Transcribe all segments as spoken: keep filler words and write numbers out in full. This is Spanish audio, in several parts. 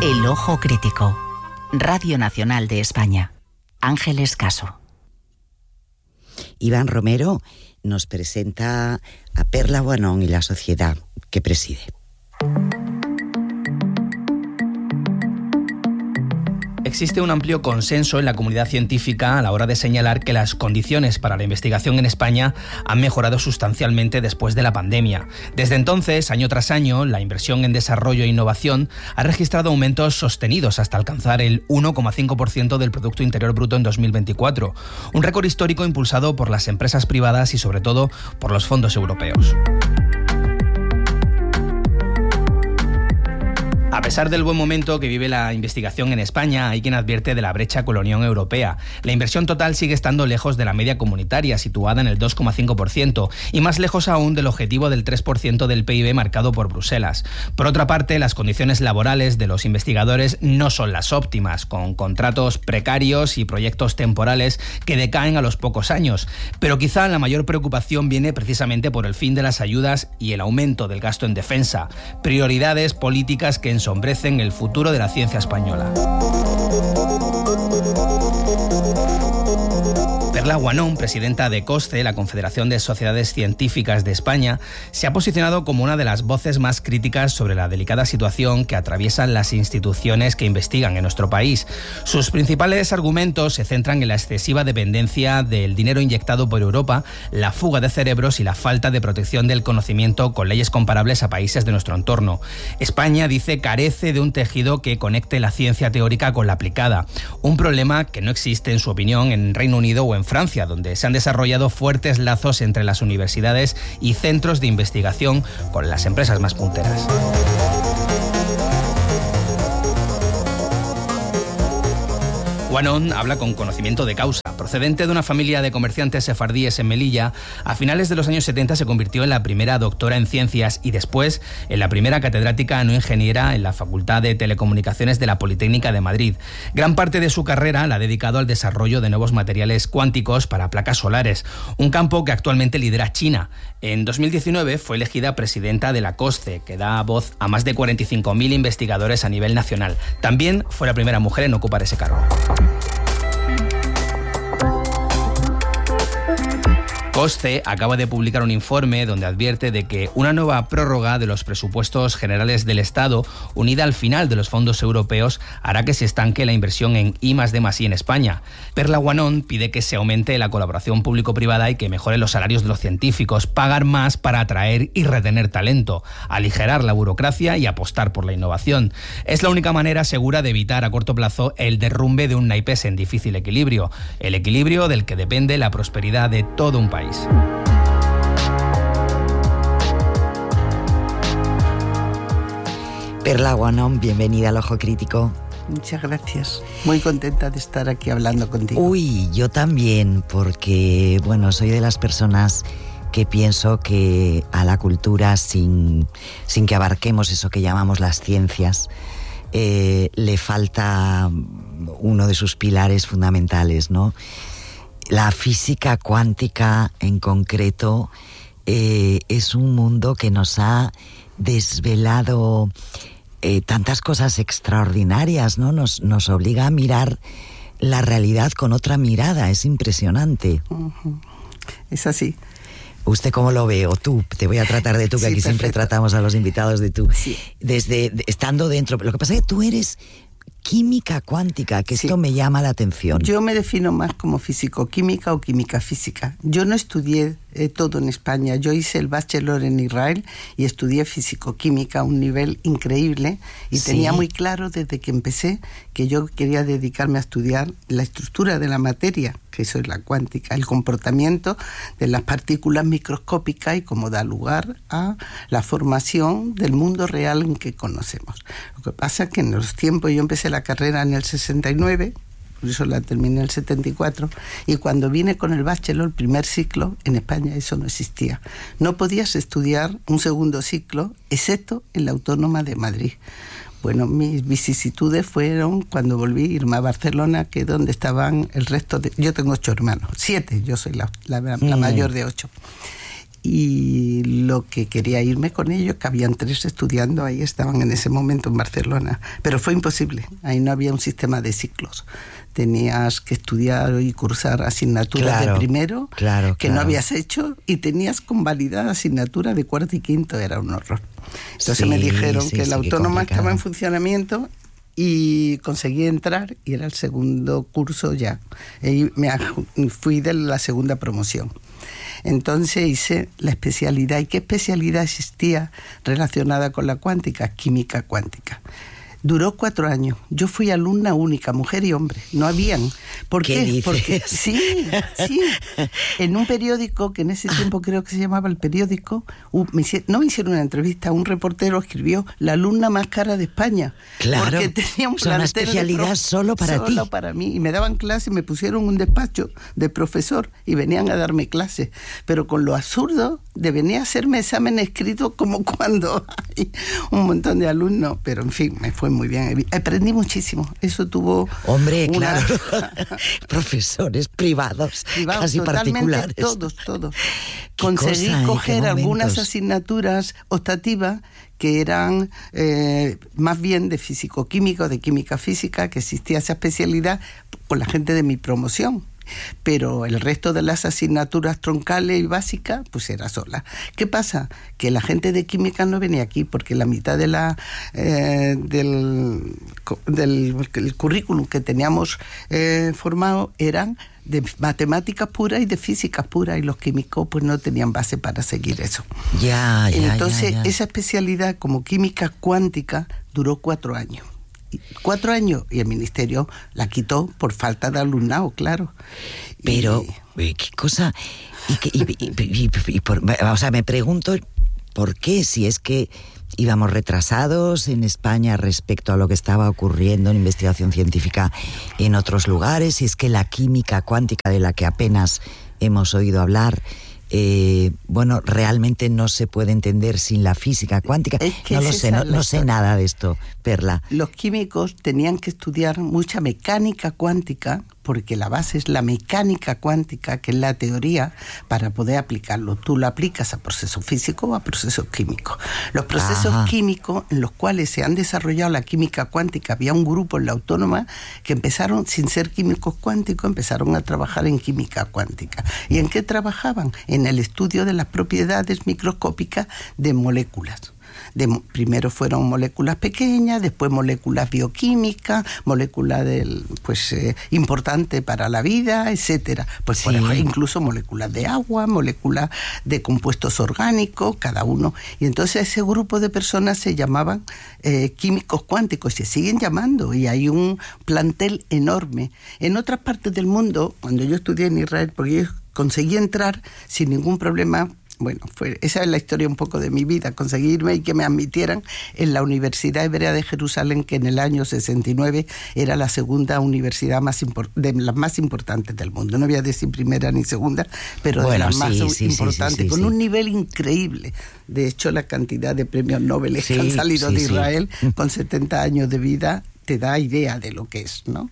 El Ojo Crítico. Radio Nacional de España. Ángeles Caso. Iván Romero nos presenta a Perla Guanón y la sociedad que preside. Existe un amplio consenso en la comunidad científica a la hora de señalar que las condiciones para la investigación en España han mejorado sustancialmente después de la pandemia. Desde entonces, año tras año, la inversión en desarrollo e innovación ha registrado aumentos sostenidos hasta alcanzar el uno coma cinco por ciento del Producto Interior Bruto en dos mil veinticuatro, un récord histórico impulsado por las empresas privadas y sobre todo por los fondos europeos. A pesar del buen momento que vive la investigación en España, hay quien advierte de la brecha con la Unión Europea. La inversión total sigue estando lejos de la media comunitaria, situada en el dos coma cinco por ciento, y más lejos aún del objetivo del tres por ciento del P I B marcado por Bruselas. Por otra parte, las condiciones laborales de los investigadores no son las óptimas, con contratos precarios y proyectos temporales que decaen a los pocos años. Pero quizá la mayor preocupación viene precisamente por el fin de las ayudas y el aumento del gasto en defensa, prioridades políticas que ensombrecen el futuro de la ciencia española. Perla Guanón, presidenta de COSCE, la Confederación de Sociedades Científicas de España, se ha posicionado como una de las voces más críticas sobre la delicada situación que atraviesan las instituciones que investigan en nuestro país. Sus principales argumentos se centran en la excesiva dependencia del dinero inyectado por Europa, la fuga de cerebros y la falta de protección del conocimiento con leyes comparables a países de nuestro entorno. España, dice, carece de un tejido que conecte la ciencia teórica con la aplicada, un problema que no existe, en su opinión, en Reino Unido o en Francia, donde se han desarrollado fuertes lazos entre las universidades y centros de investigación con las empresas más punteras. Guanón habla con conocimiento de causa. Procedente de una familia de comerciantes sefardíes en Melilla, a finales de los años setenta se convirtió en la primera doctora en ciencias y después en la primera catedrática no ingeniera en la Facultad de Telecomunicaciones de la Politécnica de Madrid. Gran parte de su carrera la ha dedicado al desarrollo de nuevos materiales cuánticos para placas solares, un campo que actualmente lidera China. En dos mil diecinueve fue elegida presidenta de la COSCE, que da voz a más de cuarenta y cinco mil investigadores a nivel nacional. También fue la primera mujer en ocupar ese cargo. COSCE acaba de publicar un informe donde advierte de que una nueva prórroga de los presupuestos generales del Estado, unida al final de los fondos europeos, hará que se estanque la inversión en I más D más I en España. Perla Guanón pide que se aumente la colaboración público-privada y que mejore los salarios de los científicos, pagar más para atraer y retener talento, aligerar la burocracia y apostar por la innovación. Es la única manera segura de evitar a corto plazo el derrumbe de un naipes en difícil equilibrio, el equilibrio del que depende la prosperidad de todo un país. Perla Guanón, bienvenida al Ojo Crítico. Muchas gracias. Muy contenta de estar aquí hablando contigo. Uy, yo también, porque, bueno, soy de las personas que pienso que a la cultura, sin, sin que abarquemos eso que llamamos las ciencias, eh, le falta uno de sus pilares fundamentales, ¿no? La física cuántica, en concreto, eh, es un mundo que nos ha desvelado eh, tantas cosas extraordinarias, ¿no? Nos, nos obliga a mirar la realidad con otra mirada, es impresionante. Uh-huh. Es así. ¿Usted cómo lo ve? O tú, te voy a tratar de tú, que sí, aquí perfecto. Siempre tratamos a los invitados de tú. Sí. Desde, de, estando dentro, lo que pasa es que tú eres química cuántica, que Sí. esto me llama la atención. Yo me defino más como físico-química o química-física. Yo no estudié eh, todo en España. Yo hice el bachelor en Israel y estudié físico-química a un nivel increíble y Sí. tenía muy claro desde que empecé que yo quería dedicarme a estudiar la estructura de la materia, que eso es la cuántica, el comportamiento de las partículas microscópicas y cómo da lugar a la formación del mundo real en que conocemos. Lo que pasa es que en los tiempos, yo empecé la carrera en el sesenta y nueve, por eso la terminé en el setenta y cuatro, y cuando vine con el bachelor, el primer ciclo, en España eso no existía. No podías estudiar un segundo ciclo, excepto en la Autónoma de Madrid. Bueno, mis vicisitudes fueron cuando volví a irme a Barcelona, que es donde estaban el resto de... Yo tengo ocho hermanos, siete, yo soy la, la, la Mm. mayor de ocho. y lo que quería irme con ellos, que habían tres estudiando, ahí estaban en ese momento en Barcelona, pero fue imposible, ahí no había un sistema de ciclos. Tenías que estudiar y cursar asignaturas claro, de primero claro, que claro. no habías hecho, y tenías convalidada asignaturas de cuarto y quinto, era un horror. Entonces sí, me dijeron sí, que sí, la autónoma estaba en funcionamiento y conseguí entrar, y era el segundo curso ya. Y me fui de la segunda promoción. Entonces hice la especialidad. ¿Y qué especialidad existía relacionada con la cuántica? Química cuántica. Duró cuatro años. Yo fui alumna única, mujer y hombre. No habían. ¿Por qué? ¿Qué dices? Porque sí, sí. En un periódico, que en ese tiempo creo que se llamaba El Periódico, me hicieron, no me hicieron una entrevista, un reportero escribió la alumna más cara de España. Claro. Porque tenía un o sea, una especialidad solo para solo ti. Solo para mí. Y me daban clase, me pusieron un despacho de profesor y venían a darme clases. Pero con lo absurdo de venir a hacerme examen escrito como cuando hay un montón de alumnos. Pero en fin, me fue muy bien. Aprendí muchísimo. Eso tuvo... Hombre, una... claro. Profesores privados, privados, casi particulares. Todos, todos. Conseguí cosa, coger algunas asignaturas optativas que eran eh, más bien de físico-química o de química-física, que existía esa especialidad con la gente de mi promoción. Pero el resto de las asignaturas troncales y básicas, pues era sola. ¿Qué pasa? Que la gente de química no venía aquí, porque la mitad de la eh, del, del el currículum que teníamos eh, formado eran de matemáticas puras y de físicas puras, y los químicos pues no tenían base para seguir eso. Ya, ya, Entonces, ya, ya. esa especialidad como química cuántica duró cuatro años. Cuatro años, y el ministerio la quitó por falta de alumnado, claro. Pero, y, ¿qué cosa? Y, que, y, y, y, y por, o sea, me pregunto por qué, si es que íbamos retrasados en España respecto a lo que estaba ocurriendo en investigación científica en otros lugares, si es que la química cuántica, de la que apenas hemos oído hablar, Eh, bueno, realmente no se puede entender sin la física cuántica. Es que no es lo sé, no, no sé nada de esto, Perla. Los químicos tenían que estudiar mucha mecánica cuántica, porque la base es la mecánica cuántica, que es la teoría, para poder aplicarlo. Tú lo aplicas a procesos físicos o a procesos químicos. Los procesos Ajá. químicos en los cuales se han desarrollado la química cuántica, había un grupo en la Autónoma que empezaron, sin ser químicos cuánticos, empezaron a trabajar en química cuántica. ¿Y en qué trabajaban? En el estudio de las propiedades microscópicas de moléculas. De, primero fueron moléculas pequeñas, después moléculas bioquímicas, moléculas del, pues, eh, importante para la vida, etcétera. Pues sí. Por ejemplo, incluso moléculas de agua, moléculas de compuestos orgánicos, cada uno. Y entonces ese grupo de personas se llamaban eh, químicos cuánticos, se siguen llamando, y hay un plantel enorme. En otras partes del mundo, cuando yo estudié en Israel, porque yo conseguí entrar sin ningún problema. Bueno, fue, esa es la historia un poco de mi vida, conseguirme y que me admitieran en la Universidad Hebrea de Jerusalén, que en el año sesenta y nueve era la segunda universidad más impor- de las más importantes del mundo. No voy a decir primera ni segunda, pero bueno, de las sí, más sí, importantes, sí, sí, con sí. un nivel increíble. De hecho, la cantidad de premios Nobel sí, que han salido sí, de Israel sí. con setenta años de vida te da idea de lo que es, ¿no?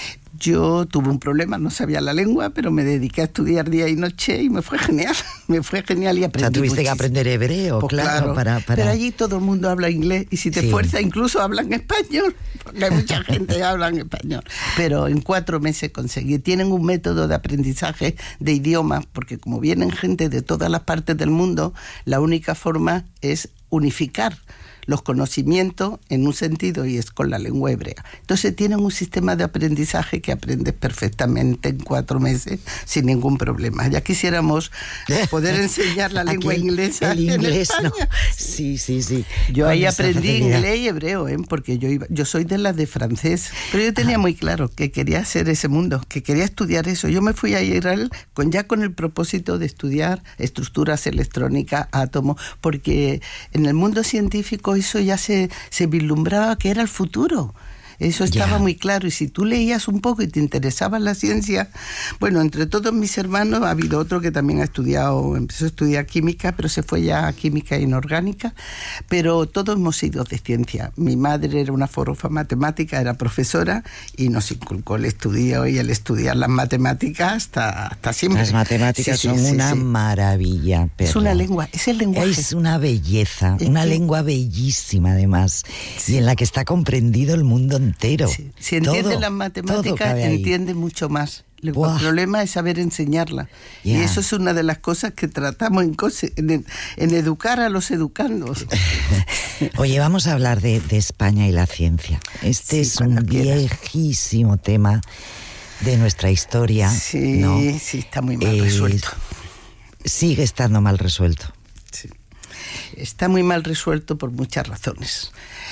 Yo tuve un problema, no sabía la lengua, pero me dediqué a estudiar día y noche y me fue genial, me fue genial y aprendí. O sea, tuviste muchísimo. que aprender hebreo, pues claro, claro. Para, para... Pero allí todo el mundo habla inglés, y si te sí. fuerzas incluso hablan español, porque hay mucha gente que habla en español. Pero en cuatro meses conseguí. Tienen un método de aprendizaje de idiomas, porque como vienen gente de todas las partes del mundo, la única forma es unificar los conocimientos en un sentido, y es con la lengua hebrea. Entonces tienen un sistema de aprendizaje que aprendes perfectamente en cuatro meses sin ningún problema. Ya quisiéramos poder enseñar la lengua Aquí, inglesa el inglés, en España. No. Sí, sí, sí. Yo Con ahí aprendí facilidad. inglés y hebreo, ¿eh? Porque yo iba, yo soy de las de francés, pero yo tenía muy claro que quería hacer ese mundo, que quería estudiar eso. Yo me fui a Israel con ya con el propósito de estudiar estructuras electrónicas, átomos, porque en el mundo científico eso ya se, se vislumbraba que era el futuro. Eso estaba Ya. muy claro. Y si tú leías un poco y te interesaba la ciencia, bueno, entre todos mis hermanos ha habido otro que también ha estudiado, empezó a estudiar química, pero se fue ya a química inorgánica, pero todos hemos sido de ciencia. Mi madre era una forofá matemática, era profesora y nos inculcó el estudio y el estudiar las matemáticas hasta, hasta siempre. Las matemáticas Sí, sí, son sí, una sí. maravilla. Es Perla. una lengua, es el lenguaje. Es una belleza, Es una que- lengua bellísima además, Sí. y en la que está comprendido el mundo entero. Sí. Si entiende Todo, las todo matemáticas, cabe ahí. entiende mucho más. El Buah. problema es saber enseñarla. Y Ya. eso es una de las cosas que tratamos en, cose- en, en educar a los educandos. Oye, vamos a hablar de, de España y la ciencia. Este Sí, es un cuando quieras. viejísimo tema de nuestra historia. Sí, ¿no? sí, está muy mal Eh, resuelto. Sigue estando mal resuelto. Sí. Está muy mal resuelto por muchas razones.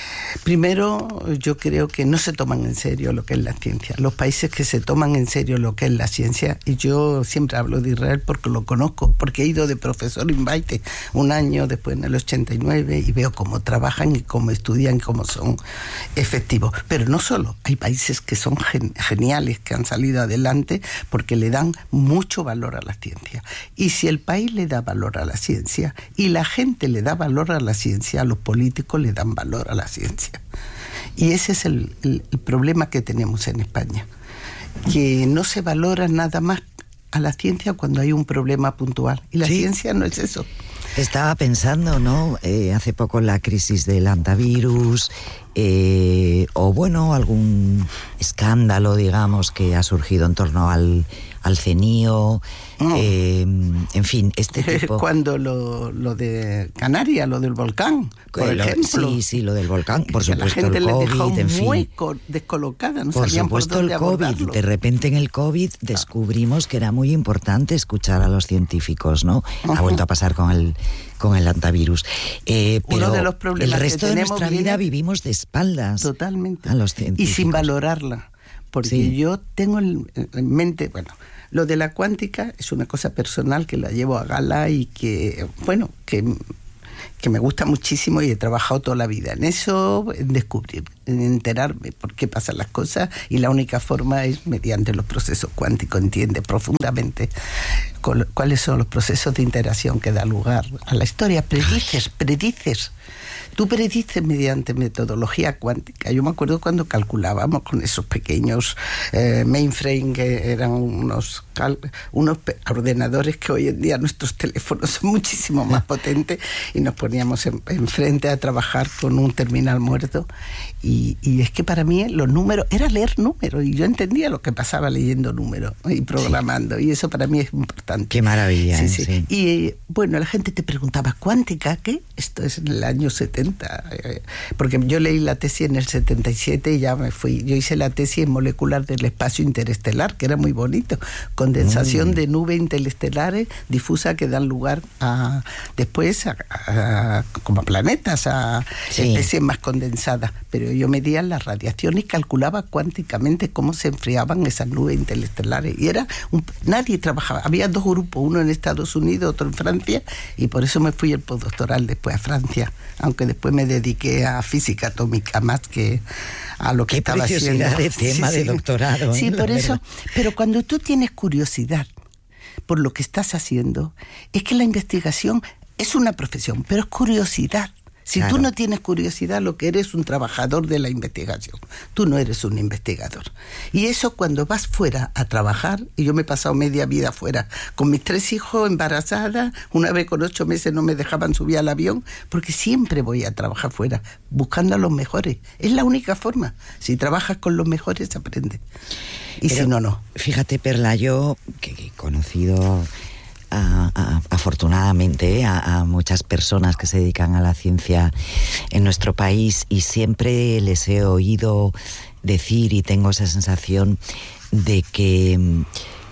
Primero, yo creo que no se toman en serio lo que es la ciencia. Los países que se toman en serio lo que es la ciencia, y yo siempre hablo de Israel porque lo conozco, porque he ido de profesor invite un año después en el ochenta y nueve y veo cómo trabajan y cómo estudian y cómo son efectivos. Pero no solo, hay países que son gen- geniales, que han salido adelante porque le dan mucho valor a la ciencia. Y si el país le da valor a la ciencia y la gente le da valor a la ciencia, los políticos le dan valor a la ciencia. Y ese es el, el, el problema que tenemos en España, que no se valora nada más a la ciencia cuando hay un problema puntual. Y la Sí. ciencia no es eso. Estaba pensando, ¿no? Eh, hace poco la crisis del antivirus, eh, o bueno, algún escándalo, digamos, que ha surgido en torno al, al CENIO, Mm. eh, en fin, este tipo... Cuando lo, lo de Canarias, lo del volcán, por Eh, lo- ejemplo. Sí, sí, lo del volcán, por que la supuesto gente el les dejó COVID, en muy fin. co- descolocada, no Por sabían supuesto por el dónde COVID. abordarlo. De repente en el COVID descubrimos que era muy importante escuchar a los científicos, ¿no? Ha Ajá. vuelto a pasar con el con el antivirus. Eh, Uno pero de los problemas el que resto de tenemos nuestra viene- vida vivimos de espaldas Totalmente. a los Y científicos. sin valorarla. Porque Sí. yo tengo en, en mente, bueno, lo de la cuántica es una cosa personal que la llevo a gala y que, bueno, que, que me gusta muchísimo y he trabajado toda la vida en eso, en descubrir, en enterarme por qué pasan las cosas, y la única forma es mediante los procesos cuánticos. Entiende profundamente cuál- cuáles son los procesos de interacción que da lugar a la historia. Predices, predices. Tú predices mediante metodología cuántica. Yo me acuerdo cuando calculábamos con esos pequeños eh, mainframe, que eran unos, cal- unos pe- ordenadores que hoy en día nuestros teléfonos son muchísimo más potentes, y nos poníamos en- enfrente a trabajar con un terminal muerto. Y, y es que para mí los números, era leer números, y yo entendía lo que pasaba leyendo números y programando, y eso para mí es importante. Qué maravilla, Sí, ¿eh? sí. Sí. Y bueno, la gente te preguntaba, ¿cuántica qué? Esto es en el año setenta, eh, porque yo leí la tesis en el setenta y siete y ya me fui. Yo hice la tesis en molecular del espacio interestelar, que era muy bonito, condensación Mm. de nubes interestelares difusas que dan lugar a después a, a- como a planetas, a Sí. especies más condensadas. Pero yo medía las radiaciones y calculaba cuánticamente cómo se enfriaban esas nubes interestelares. Y era un, nadie trabajaba. Había dos grupos, uno en Estados Unidos, otro en Francia, y por eso me fui el postdoctoral después a Francia, aunque después me dediqué a física atómica más que a lo que Qué estaba haciendo. preciosidad de tema de doctorado, Sí, ¿eh? por La eso. verdad. Pero cuando tú tienes curiosidad por lo que estás haciendo, es que la investigación es una profesión, pero es curiosidad. Si Claro. tú no tienes curiosidad, lo que eres un trabajador de la investigación. Tú no eres un investigador. Y eso cuando vas fuera a trabajar, y yo me he pasado media vida fuera, con mis tres hijos embarazada, una vez con ocho meses no me dejaban subir al avión, porque siempre voy a trabajar fuera, buscando a los mejores. Es la única forma. Si trabajas con los mejores, aprendes. Y Pero, si no, no. Fíjate, Perla, yo que que he conocido a- a- afortunadamente eh, a, a muchas personas que se dedican a la ciencia en nuestro país, y siempre les he oído decir, y tengo esa sensación de que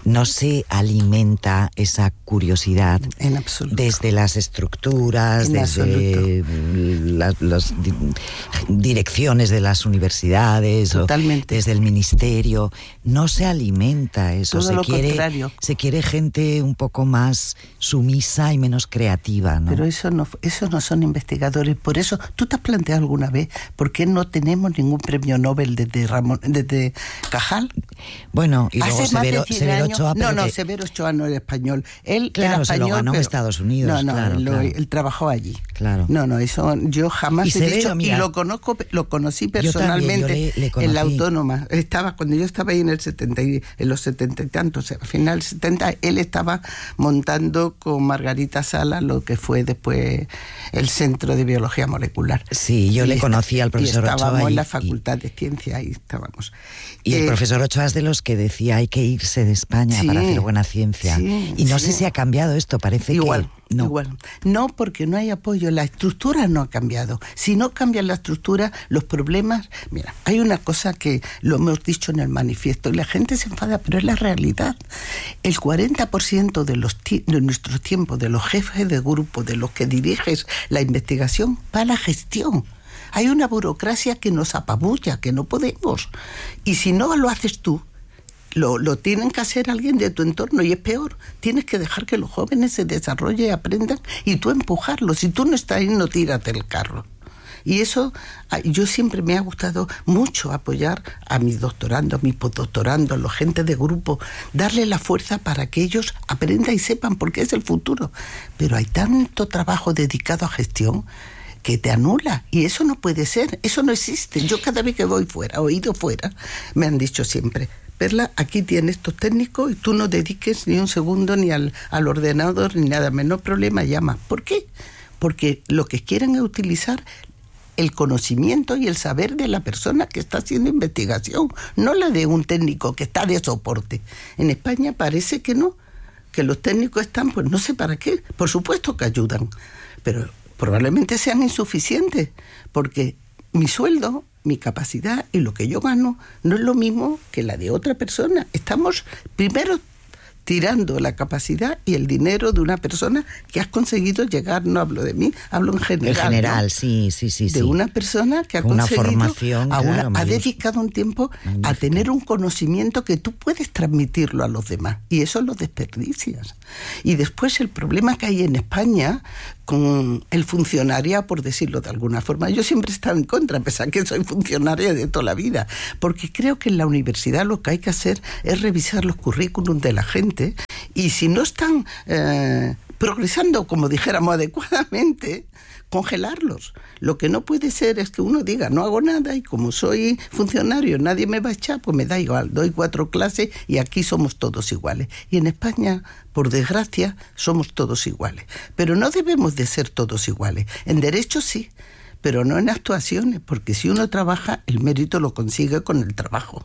no se alimenta esa curiosidad en absoluto. Desde las estructuras, en desde la, las di, direcciones de las universidades, totalmente. O desde el ministerio. No se alimenta eso. Todo se lo quiere, contrario. Se quiere gente un poco más sumisa y menos creativa, ¿no? Pero eso no, eso no son investigadores. Por eso, ¿tú te has planteado alguna vez por qué no tenemos ningún premio Nobel desde Ramón, desde Cajal? Bueno, y luego Severo, Severo Ochoa. No, no, que... Severo Ochoa no era español. Él claro, era español, se lo ganó pero... en Estados Unidos. No, no, claro, él, claro. él trabajó allí. Claro. No, no, eso yo jamás y he Severo, dicho. mira, y lo conozco, lo conocí personalmente yo también, yo le, le en la Autónoma. Estaba, cuando yo estaba ahí en el setenta y, en los setenta y tantos, al final del setenta, él estaba montando con Margarita Sala lo que fue después el Centro de Biología Molecular. Sí, yo y le conocí al profesor Ochoa. Estábamos y, en la Facultad y, de Ciencia, ahí estábamos. Y eh, el profesor Ochoa es de los que decía hay que irse de España sí, para hacer buena ciencia. Sí, y no sí. sé si ha cambiado esto, parece igual, que no. Igual. No, porque no hay apoyo, la estructura no ha cambiado. Si no cambia la estructura, los problemas... Mira, hay una cosa que lo hemos dicho en el manifiesto y la gente se enfada, pero es la realidad. El cuarenta por ciento de, los de nuestro tiempo, de los jefes de grupo, de los que diriges la investigación, va a la gestión. Hay una burocracia que nos apabulla, que no podemos. Y si no lo haces tú, Lo, lo tienen que hacer alguien de tu entorno y es peor. Tienes que dejar que los jóvenes se desarrollen y aprendan y tú empujarlos. Si tú no estás ahí, no tírate el carro. Y eso, yo siempre me ha gustado mucho apoyar a mis doctorandos, a mis postdoctorandos, a la gente de grupo, darle la fuerza para que ellos aprendan y sepan por qué es el futuro. Pero hay tanto trabajo dedicado a gestión que te anula, y eso no puede ser, eso no existe. Yo cada vez que voy fuera, o he ido fuera, me han dicho siempre: Perla, aquí tienes estos técnicos y tú no dediques ni un segundo ni al, al ordenador ni nada, menos problema, llama. ¿Por qué? Porque lo que quieren es utilizar el conocimiento y el saber de la persona que está haciendo investigación, no la de un técnico que está de soporte. En España parece que no, que los técnicos están, pues no sé para qué, por supuesto que ayudan, pero probablemente sean insuficientes, porque mi sueldo, mi capacidad y lo que yo gano no es lo mismo que la de otra persona. Estamos primero tirando la capacidad y el dinero de una persona que has conseguido llegar, no hablo de mí, hablo en general. En general, ¿no? sí, sí, sí. De sí. una persona que ha una conseguido, formación, a una, claro, ha dedicado un tiempo magnífica. A tener un conocimiento que tú puedes transmitirlo a los demás, y eso lo desperdicias. Y después el problema que hay en España con el funcionariado, por decirlo de alguna forma, yo siempre he estado en contra, a pesar que soy funcionaria de toda la vida, porque creo que en la universidad lo que hay que hacer es revisar los currículums de la gente, y si no están eh, progresando, como dijéramos, adecuadamente, congelarlos. Lo que no puede ser es que uno diga, no hago nada, y como soy funcionario, nadie me va a echar, pues me da igual, doy cuatro clases y aquí somos todos iguales. Y en España, por desgracia, somos todos iguales. Pero no debemos de ser todos iguales. En derecho sí, pero no en actuaciones, porque si uno trabaja, el mérito lo consigue con el trabajo.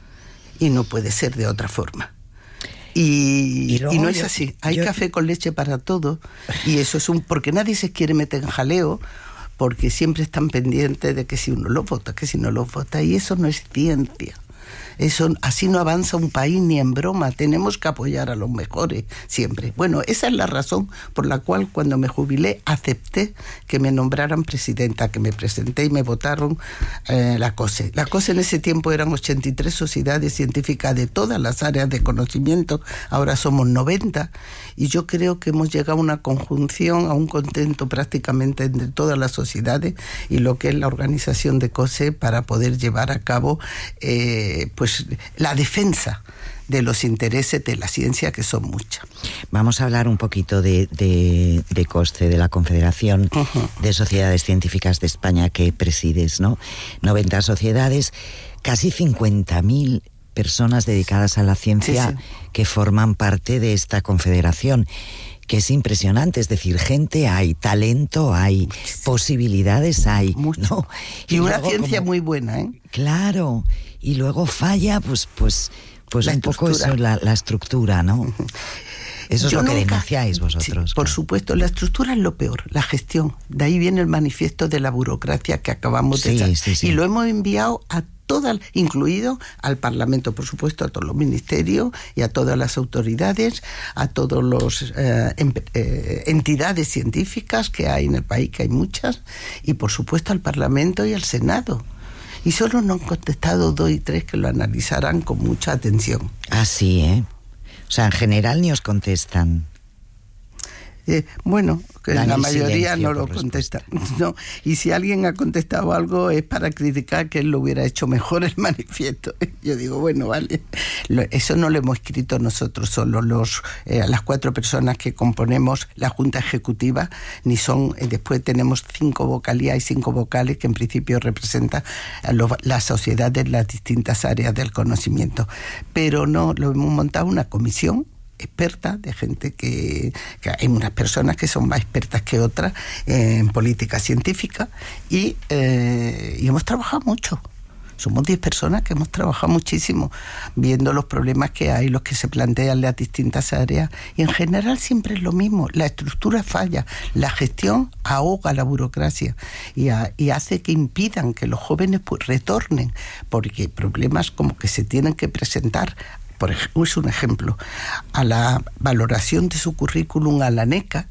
Y no puede ser de otra forma. Y, y, y no es yo, así. Hay yo, café con leche para todo, y eso es un... porque nadie se quiere meter en jaleo, porque siempre están pendientes de que si uno lo vota, que si no lo vota, y eso no es ciencia. Eso, así no avanza un país ni en broma. Tenemos que apoyar a los mejores siempre. Bueno, esa es la razón por la cual cuando me jubilé acepté que me nombraran presidenta, que me presenté y me votaron eh, la COSE. La COSE en ese tiempo eran ochenta y tres sociedades científicas de todas las áreas de conocimiento, ahora somos noventa, y yo creo que hemos llegado a una conjunción, a un contento prácticamente entre todas las sociedades y lo que es la organización de COSE para poder llevar a cabo eh, pues la defensa de los intereses de la ciencia, que son muchas. Vamos a hablar un poquito de, de, de COSCE, de la Confederación uh-huh. de Sociedades Científicas de España, que presides, ¿no? noventa sociedades, casi cincuenta mil personas dedicadas a la ciencia sí, sí. que forman parte de esta confederación, que es impresionante. Es decir, gente hay, talento hay, posibilidades hay. Mucho. ¿No? Y, y una ciencia como, muy buena, ¿eh? Claro. Y luego falla, pues, pues, pues un poco eso, la, la estructura, ¿no? Eso es Yo lo que nunca, denunciáis vosotros. Sí, claro. Por supuesto, la estructura es lo peor, la gestión. De ahí viene el manifiesto de la burocracia que acabamos sí, de hacer. Sí, sí. Y lo hemos enviado a todas, incluido al Parlamento, por supuesto, a todos los ministerios y a todas las autoridades, a todas las eh, eh, entidades científicas que hay en el país, que hay muchas, y por supuesto al Parlamento y al Senado. Y solo nos han contestado dos y tres que lo analizarán con mucha atención. Ah, sí, ¿eh? O sea, en general ni os contestan. Eh, bueno, que Dan la el mayoría no lo contesta. contesta. No. Y si alguien ha contestado algo es para criticar que él lo hubiera hecho mejor el manifiesto. Yo digo, bueno, vale. Lo, eso no lo hemos escrito nosotros solo, los, eh, las cuatro personas que componemos la Junta Ejecutiva, ni son, eh, después tenemos cinco vocalías y cinco vocales que en principio representan a lo, la sociedad de las distintas áreas del conocimiento. Pero no, lo hemos montado una comisión experta, de gente que, que hay unas personas que son más expertas que otras en política científica y, eh, y hemos trabajado mucho. Somos diez personas que hemos trabajado muchísimo viendo los problemas que hay, los que se plantean en las distintas áreas, y en general siempre es lo mismo, la estructura falla, la gestión ahoga la burocracia y, a, y hace que impidan que los jóvenes pues retornen, porque problemas como que se tienen que presentar, por ejemplo, es un ejemplo, a la valoración de su currículum a la NECA,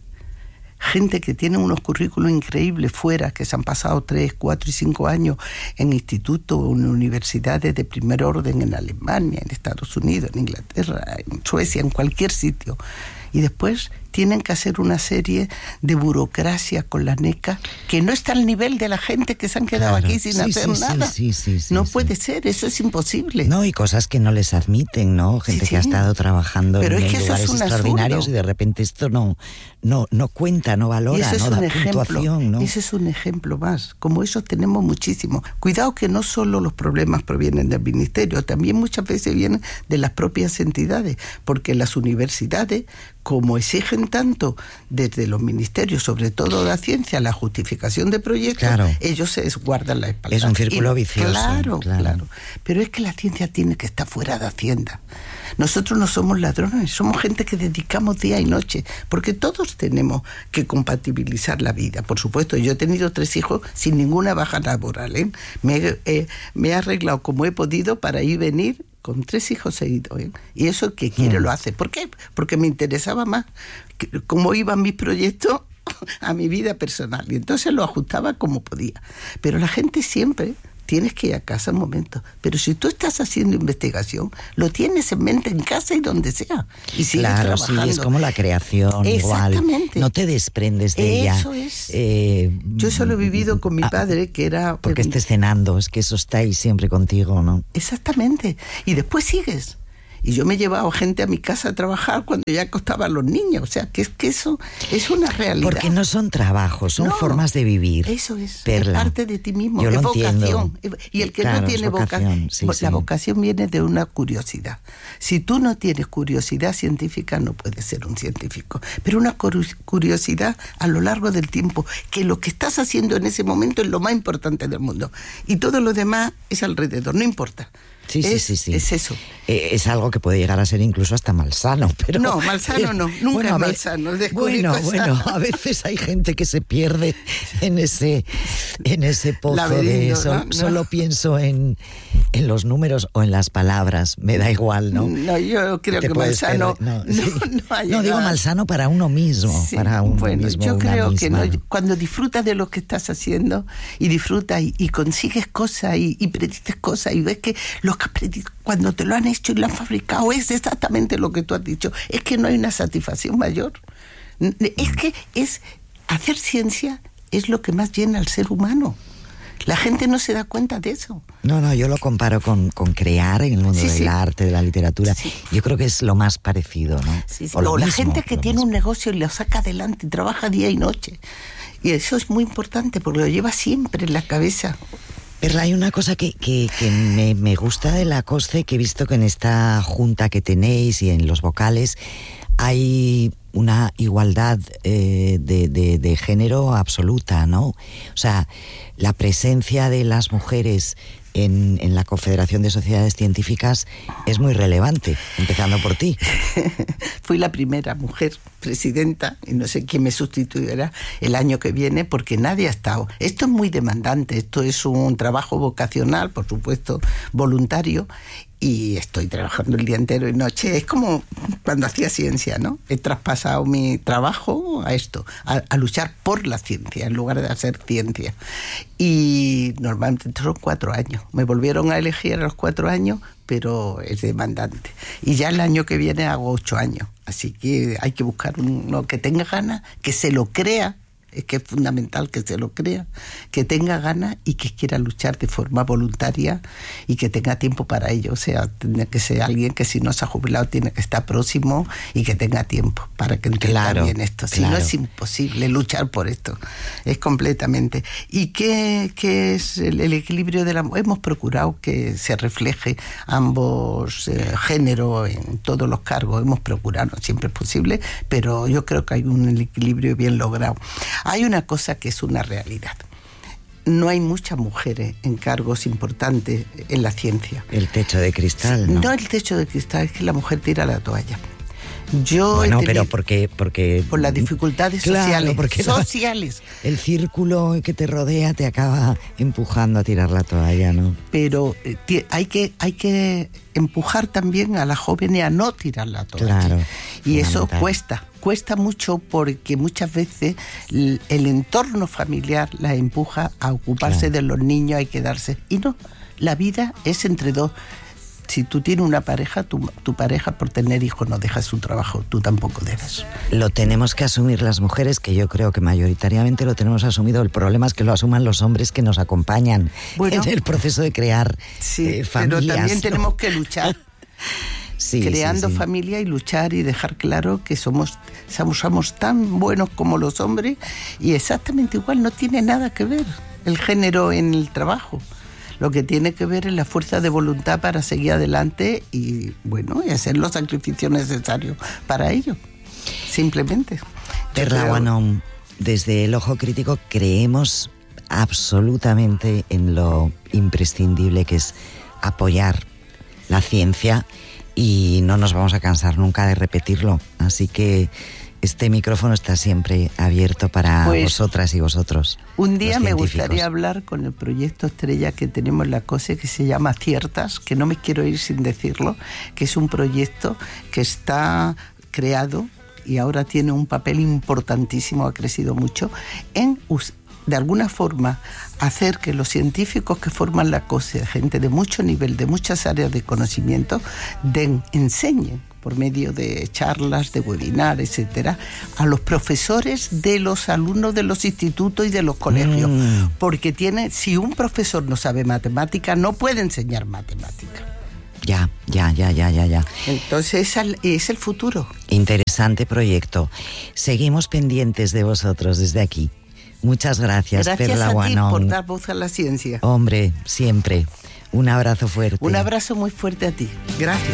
gente que tiene unos currículos increíbles fuera, que se han pasado tres, cuatro y cinco años en institutos o en universidades de primer orden en Alemania, en Estados Unidos, en Inglaterra, en Suecia, en cualquier sitio. Y después tienen que hacer una serie de burocracia con la NECA que no está al nivel de la gente que se han quedado Claro. aquí sin Sí, hacer sí, nada. sí, sí, sí, no sí. puede ser, eso es imposible. No, y cosas que no les admiten, ¿no? Gente Sí, que ha sí. estado trabajando Pero en es que eso lugares es un extraordinarios absurdo. y de repente esto no, no, no cuenta, no Y valora, eso es no un da ejemplo, puntuación, ¿no? ese es un ejemplo más. Como eso tenemos muchísimo. Cuidado que no solo los problemas provienen del ministerio, también muchas veces vienen de las propias entidades, porque las universidades, como exigen tanto desde los ministerios, sobre todo la ciencia, la justificación de proyectos, Claro. ellos se guardan la espalda. Es un círculo Y, vicioso, Claro, claro. claro. Pero es que la ciencia tiene que estar fuera de Hacienda. Nosotros no somos ladrones, somos gente que dedicamos día y noche, porque todos tenemos que compatibilizar la vida. Por supuesto, yo he tenido tres hijos sin ninguna baja laboral, ¿eh? Me, he, eh, me he arreglado como he podido para ir venir con tres hijos seguidos, ¿eh? Y eso el que quiere Mm. lo hace. ¿Por qué? Porque me interesaba más que- cómo iban mis proyectos a mi vida personal. Y entonces lo ajustaba como podía. Pero la gente siempre tienes que ir a casa un momento. Pero si tú estás haciendo investigación, lo tienes en mente en casa y donde sea. Y sigues Claro, trabajando. sí, es como la creación igual. Exactamente. No te desprendes de ella. Eso es. Eh, Yo solo he vivido con mi ah, padre, que era... Porque estés cenando, es que eso está ahí siempre contigo, ¿no? Exactamente. Y después sigues. Y yo me he llevado gente a mi casa a trabajar cuando ya acostaban los niños. O sea, que es que eso es una realidad. Porque no son trabajos, son No, formas de vivir. Eso es, Perla. es parte de ti mismo, Yo es lo vocación. entiendo. Y el que Claro, no es tiene vocación, vocación, sí, la sí. vocación viene de una curiosidad. Si tú no tienes curiosidad científica, no puedes ser un científico. Pero una curu- curiosidad a lo largo del tiempo, que lo que estás haciendo en ese momento es lo más importante del mundo. Y todo lo demás es alrededor, no importa. Sí, sí, es, sí, sí. es eso. Eh, es algo que puede llegar a ser incluso hasta malsano, pero... No, malsano no, nunca bueno, es a ve- malsano, descubrir Bueno, cosas. bueno, a veces hay gente que se pierde en ese, en ese pozo de Laberinto, eso. ¿no? No. Solo pienso en, en los números o en las palabras, me da igual, ¿no? No, yo creo Te que puedes malsano perder, no, sí. no, ha No, digo llegado. malsano para uno mismo, Sí, para uno bueno, mismo, yo una creo que misma. no, cuando disfrutas de lo que estás haciendo y disfrutas y, y consigues cosas y, y predices cosas y ves que lo que has predicho, cuando te lo han hecho y lo han fabricado, es exactamente lo que tú has dicho, es que no hay una satisfacción mayor. Es que es hacer ciencia es lo que más llena al ser humano. La gente no se da cuenta de eso. No, no, yo lo comparo con, con crear en el mundo Sí, del sí. arte, de la literatura. Sí. Yo creo que es lo más parecido, ¿no? Sí, sí. O lo O la mismo, gente que lo tiene mismo. un negocio y lo saca adelante y trabaja día y noche. Y eso es muy importante porque lo lleva siempre en la cabeza. Perla, hay una cosa que, que, que me, me gusta de la COSCE, que he visto que en esta junta que tenéis y en los vocales hay una igualdad eh, de, de, de género absoluta, ¿no? O sea, la presencia de las mujeres en, en la Confederación de Sociedades Científicas es muy relevante, empezando por ti. Fui la primera mujer presidenta, y no sé quién me sustituirá el año que viene, porque nadie ha estado. Esto es muy demandante, esto es un trabajo vocacional, por supuesto, voluntario, y estoy trabajando el día entero y noche. Es como cuando hacía ciencia, ¿no? He traspasado mi trabajo a esto, a, a luchar por la ciencia en lugar de hacer ciencia. Y normalmente son cuatro años. Me volvieron a elegir a los cuatro años, pero es demandante. Y ya el año que viene hago ocho años. Así que hay que buscar uno que tenga ganas, que se lo crea. Es que es fundamental que se lo crea, que tenga ganas y que quiera luchar de forma voluntaria y que tenga tiempo para ello. O sea, tiene que ser alguien que si no se ha jubilado tiene que estar próximo y que tenga tiempo para que entienda claro, bien esto. Si claro. no es imposible luchar por esto. Es completamente. ¿Y qué, qué es el, el equilibrio de la mujer? Hemos procurado que se refleje ambos eh, géneros en todos los cargos. Hemos procurado, no siempre es posible, pero yo creo que hay un equilibrio bien logrado. Hay una cosa que es una realidad. No hay muchas mujeres en cargos importantes en la ciencia. El techo de cristal, ¿no? No el techo de cristal, es que la mujer tira la toalla. Yo bueno, he tenido, pero porque, porque... por las dificultades claro, sociales. Porque sociales. El círculo que te rodea te acaba empujando a tirar la toalla, ¿no? Pero eh, hay que, hay que empujar también a la joven a no tirar la toalla. Claro. Y eso cuesta. Cuesta mucho porque muchas veces el, el entorno familiar la empuja a ocuparse claro. de los niños, hay que darse. Y no, la vida es entre dos. Si tú tienes una pareja, tu, tu pareja por tener hijos no deja su trabajo, tú tampoco debes. Lo tenemos que asumir las mujeres, que yo creo que mayoritariamente lo tenemos asumido. El problema es que lo asuman los hombres que nos acompañan bueno, en el proceso de crear sí, eh, familias. Pero también ¿no? tenemos que luchar. Sí, creando sí, sí. familia y luchar y dejar claro que somos, somos, somos tan buenos como los hombres y exactamente igual, no tiene nada que ver el género en el trabajo. Lo que tiene que ver es la fuerza de voluntad para seguir adelante y, bueno, y hacer los sacrificios necesarios para ello, simplemente. Perla Guanón, desde el Ojo Crítico creemos absolutamente en lo imprescindible que es apoyar la ciencia y no nos vamos a cansar nunca de repetirlo. Así que este micrófono está siempre abierto para pues, vosotras y vosotros. Un día me gustaría hablar con el proyecto estrella que tenemos en la COSE, que se llama Ciertas, que no me quiero ir sin decirlo, que es un proyecto que está creado y ahora tiene un papel importantísimo, ha crecido mucho, en de alguna forma hacer que los científicos que forman la COSE, gente de mucho nivel, de muchas áreas de conocimiento, den, enseñen por medio de charlas, de webinar, etcétera, a los profesores de los alumnos de los institutos y de los colegios. Mm. Porque tiene, si un profesor no sabe matemática, no puede enseñar matemática. Ya, ya, ya, ya, ya, ya. Entonces es el, es el futuro. Interesante proyecto. Seguimos pendientes de vosotros desde aquí. Muchas gracias, gracias Perla a Guanón. ti por dar voz a la ciencia. Hombre, siempre. Un abrazo fuerte. Un abrazo muy fuerte a ti. Gracias.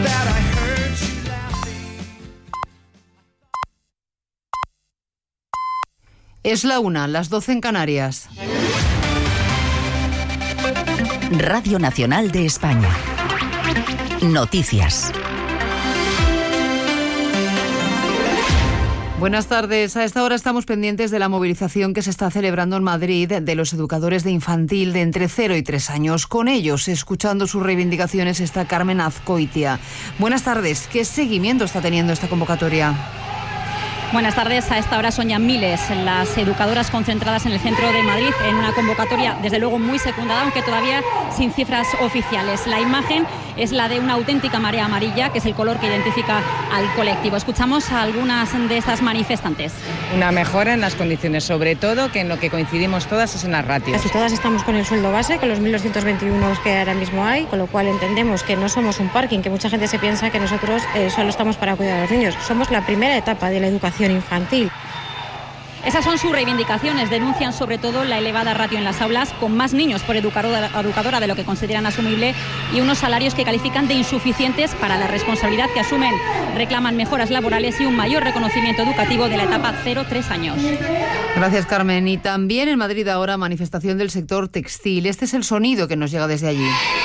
Es la una, las doce en Canarias. Radio Nacional de España. Noticias. Buenas tardes. A esta hora estamos pendientes de la movilización que se está celebrando en Madrid de los educadores de infantil de entre cero y tres años. Con ellos, escuchando sus reivindicaciones, está Carmen Azcoitia. Buenas tardes. ¿Qué seguimiento está teniendo esta convocatoria? Buenas tardes. A esta hora son ya miles las educadoras concentradas en el centro de Madrid en una convocatoria, desde luego, muy secundada, aunque todavía sin cifras oficiales. La imagen es la de una auténtica marea amarilla, que es el color que identifica al colectivo. Escuchamos a algunas de estas manifestantes. Una mejora en las condiciones, sobre todo, que en lo que coincidimos todas es en las ratios. Casi todas estamos con el sueldo base, con los mil doscientos veintiuno que ahora mismo hay, con lo cual entendemos que no somos un parking, que mucha gente se piensa que nosotros eh, solo estamos para cuidar a los niños. Somos la primera etapa de la educación infantil. Esas son sus reivindicaciones. Denuncian sobre todo la elevada ratio en las aulas, con más niños por educadora, educadora de lo que consideran asumible, y unos salarios que califican de insuficientes para la responsabilidad que asumen. Reclaman mejoras laborales y un mayor reconocimiento educativo de la etapa cero tres años. Gracias, Carmen. Y también en Madrid ahora manifestación del sector textil. Este es el sonido que nos llega desde allí.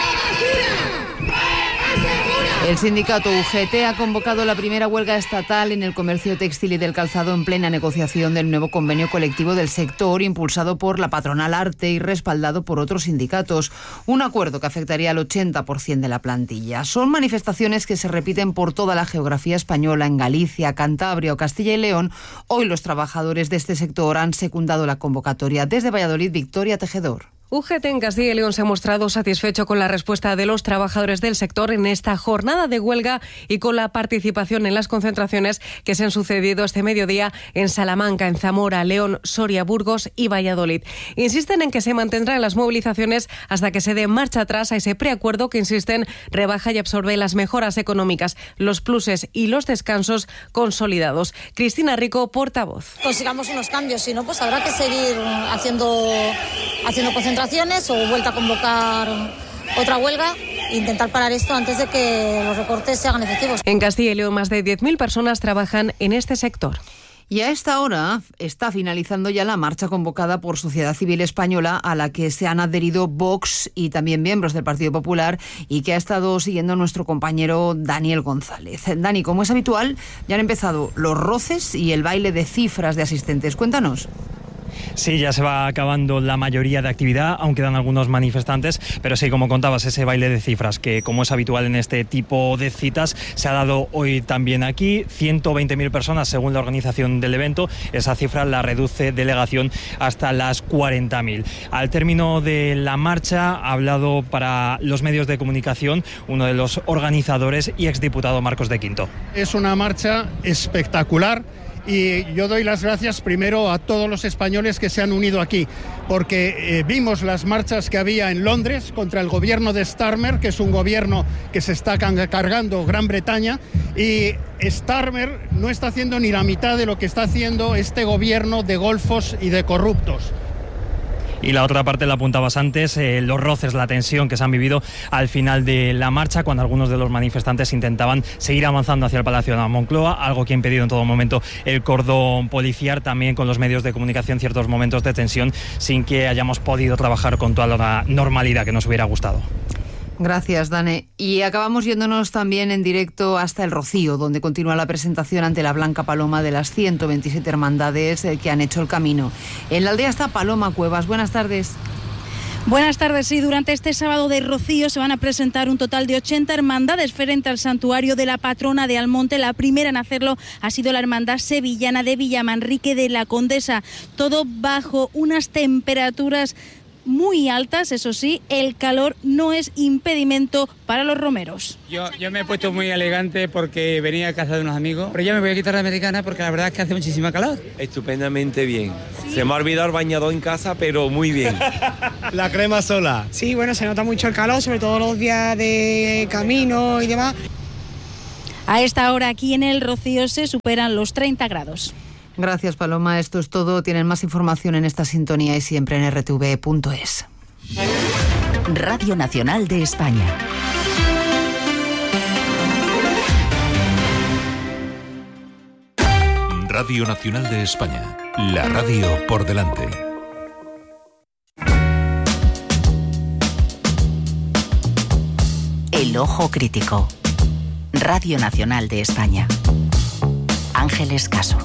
El sindicato U G T ha convocado la primera huelga estatal en el comercio textil y del calzado en plena negociación del nuevo convenio colectivo del sector, impulsado por la patronal Arte y respaldado por otros sindicatos. Un acuerdo que afectaría al ochenta por ciento de la plantilla. Son manifestaciones que se repiten por toda la geografía española. En Galicia, Cantabria o Castilla y León, hoy los trabajadores de este sector han secundado la convocatoria. Desde Valladolid, Victoria Tejedor. U G T en Castilla y León se ha mostrado satisfecho con la respuesta de los trabajadores del sector en esta jornada de huelga y con la participación en las concentraciones que se han sucedido este mediodía en Salamanca, en Zamora, León, Soria, Burgos y Valladolid. Insisten en que se mantendrán las movilizaciones hasta que se dé marcha atrás a ese preacuerdo que, insisten, rebaja y absorbe las mejoras económicas, los pluses y los descansos consolidados. Cristina Rico, portavoz. Consigamos unos cambios, si no, pues habrá que seguir haciendo, haciendo concentraciones o vuelta a convocar otra huelga e intentar parar esto antes de que los recortes se hagan efectivos. En Castilla y León, más de diez mil personas trabajan en este sector. Y a esta hora está finalizando ya la marcha convocada por Sociedad Civil Española, a la que se han adherido Vox y también miembros del Partido Popular, y que ha estado siguiendo nuestro compañero Daniel González. Dani, como es habitual, ya han empezado los roces y el baile de cifras de asistentes. Cuéntanos. Sí, ya se va acabando la mayoría de actividad, aún quedan algunos manifestantes, pero sí, como contabas, ese baile de cifras que, como es habitual en este tipo de citas, se ha dado hoy también aquí. ciento veinte mil personas según la organización del evento. Esa cifra la reduce delegación hasta las cuarenta mil. Al término de la marcha ha hablado para los medios de comunicación uno de los organizadores y exdiputado Marcos de Quinto. Es una marcha espectacular. Y yo doy las gracias primero a todos los españoles que se han unido aquí, porque eh, vimos las marchas que había en Londres contra el gobierno de Starmer, que es un gobierno que se está cargando Gran Bretaña, y Starmer no está haciendo ni la mitad de lo que está haciendo este gobierno de golfos y de corruptos. Y la otra parte la apuntabas antes, eh, los roces, la tensión que se han vivido al final de la marcha, cuando algunos de los manifestantes intentaban seguir avanzando hacia el Palacio de la Moncloa, algo que ha impedido en todo momento el cordón policial, también con los medios de comunicación ciertos momentos de tensión, sin que hayamos podido trabajar con toda la normalidad que nos hubiera gustado. Gracias, Dane. Y acabamos yéndonos también en directo hasta El Rocío, donde continúa la presentación ante la Blanca Paloma de las ciento veintisiete hermandades que han hecho el camino. En la aldea está Paloma Cuevas. Buenas tardes. Buenas tardes. Sí, durante este sábado de Rocío se van a presentar un total de ochenta hermandades frente al santuario de la patrona de Almonte. La primera en hacerlo ha sido la hermandad sevillana de Villamanrique de la Condesa. Todo bajo unas temperaturas muy altas, eso sí, el calor no es impedimento para los romeros. Yo, yo me he puesto muy elegante porque venía a casa de unos amigos, pero ya me voy a quitar la americana porque la verdad es que hace muchísima calor. Estupendamente bien. ¿Sí? Se me ha olvidado el bañador en casa, pero muy bien. La crema sola. Sí, bueno, se nota mucho el calor, sobre todo los días de camino y demás. A esta hora aquí en El Rocío se superan los treinta grados. Gracias, Paloma. Esto es todo. Tienen más información en esta sintonía y siempre en r t v punto es. Radio Nacional de España. Radio Nacional de España. La radio por delante. El ojo crítico. Radio Nacional de España. Ángeles Caso.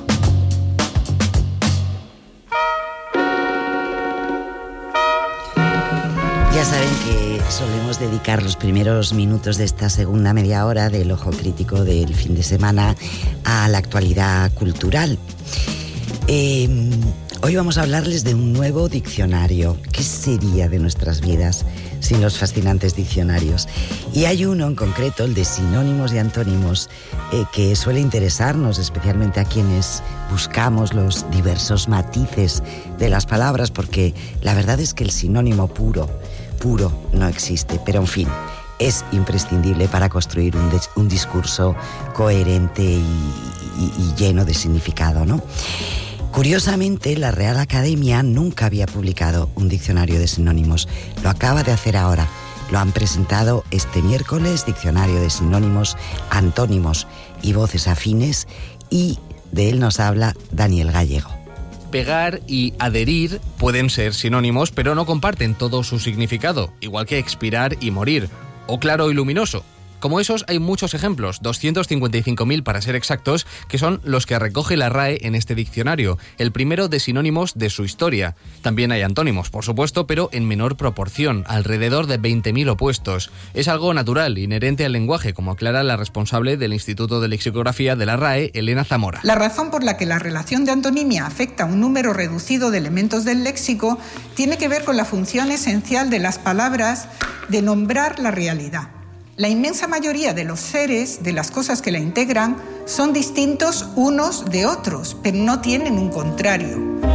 Ya saben que solemos dedicar los primeros minutos de esta segunda media hora del ojo crítico del fin de semana a la actualidad cultural. Eh, hoy vamos a hablarles de un nuevo diccionario. ¿Qué sería de nuestras vidas sin los fascinantes diccionarios? Y hay uno en concreto, el de sinónimos y antónimos, eh, que suele interesarnos, especialmente a quienes buscamos los diversos matices de las palabras, porque la verdad es que el sinónimo puro, puro no existe, pero en fin, es imprescindible para construir un, des- un discurso coherente y, y, y lleno de significado, ¿no? Curiosamente, la Real Academia nunca había publicado un diccionario de sinónimos. Lo acaba de hacer ahora. Lo han presentado este miércoles, Diccionario de Sinónimos, Antónimos y Voces Afines, y de él nos habla Daniel Gallego. Pegar y adherir pueden ser sinónimos, pero no comparten todo su significado, igual que expirar y morir, o claro y luminoso. Como esos hay muchos ejemplos, doscientos cincuenta y cinco mil para ser exactos, que son los que recoge la R A E en este diccionario, el primero de sinónimos de su historia. También hay antónimos, por supuesto, pero en menor proporción, alrededor de veinte mil opuestos. Es algo natural, inherente al lenguaje, como aclara la responsable del Instituto de Lexicografía de la R A E, Elena Zamora. La razón por la que la relación de antonimia afecta a un número reducido de elementos del léxico tiene que ver con la función esencial de las palabras de nombrar la realidad. La inmensa mayoría de los seres, de las cosas que la integran, son distintos unos de otros, pero no tienen un contrario.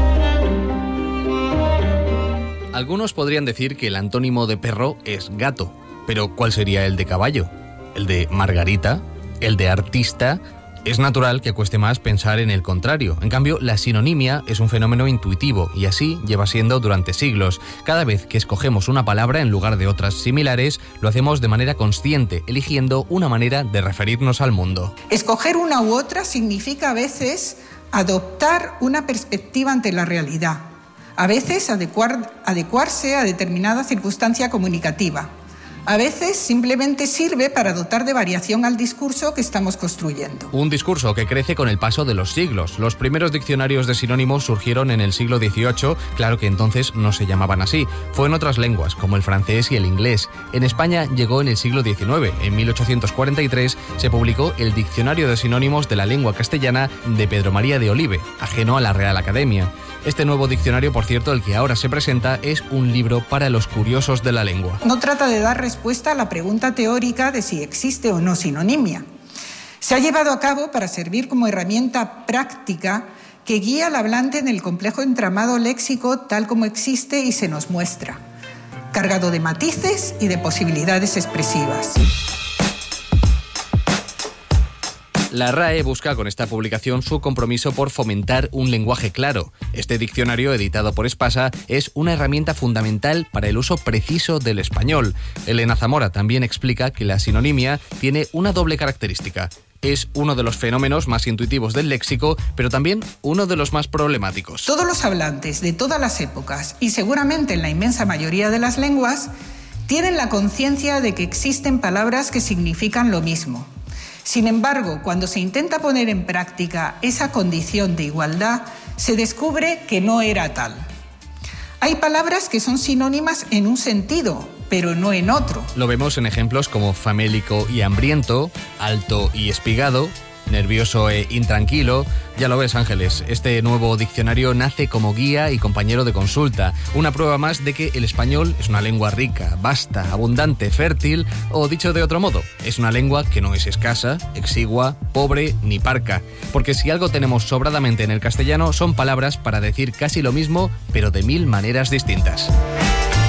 Algunos podrían decir que el antónimo de perro es gato, pero ¿cuál sería el de caballo? ¿El de margarita? ¿El de artista? Es natural que cueste más pensar en el contrario. En cambio, la sinonimia es un fenómeno intuitivo y así lleva siendo durante siglos. Cada vez que escogemos una palabra en lugar de otras similares, lo hacemos de manera consciente, eligiendo una manera de referirnos al mundo. Escoger una u otra significa a veces adoptar una perspectiva ante la realidad, a veces adecuar, adecuarse a determinada circunstancia comunicativa. A veces simplemente sirve para dotar de variación al discurso que estamos construyendo. Un discurso que crece con el paso de los siglos. Los primeros diccionarios de sinónimos surgieron en el siglo dieciocho, claro que entonces no se llamaban así. Fue en otras lenguas, como el francés y el inglés. En España llegó en el siglo diecinueve. En mil ochocientos cuarenta y tres se publicó el Diccionario de Sinónimos de la Lengua Castellana de Pedro María de Olive, ajeno a la Real Academia. Este nuevo diccionario, por cierto, el que ahora se presenta, es un libro para los curiosos de la lengua. No trata de dar respuesta a la pregunta teórica de si existe o no sinonimia. Se ha llevado a cabo para servir como herramienta práctica que guía al hablante en el complejo entramado léxico tal como existe y se nos muestra, cargado de matices y de posibilidades expresivas. La R A E busca con esta publicación su compromiso por fomentar un lenguaje claro. Este diccionario, editado por Espasa, es una herramienta fundamental para el uso preciso del español. Elena Zamora también explica que la sinonimia tiene una doble característica. Es uno de los fenómenos más intuitivos del léxico, pero también uno de los más problemáticos. Todos los hablantes de todas las épocas, y seguramente en la inmensa mayoría de las lenguas, tienen la conciencia de que existen palabras que significan lo mismo. Sin embargo, cuando se intenta poner en práctica esa condición de igualdad, se descubre que no era tal. Hay palabras que son sinónimas en un sentido, pero no en otro. Lo vemos en ejemplos como famélico y hambriento, alto y espigado, nervioso e intranquilo. Ya lo ves, Ángeles, este nuevo diccionario nace como guía y compañero de consulta, una prueba más de que el español es una lengua rica, vasta, abundante, fértil, o dicho de otro modo, es una lengua que no es escasa, exigua, pobre ni parca, porque si algo tenemos sobradamente en el castellano son palabras para decir casi lo mismo, pero de mil maneras distintas.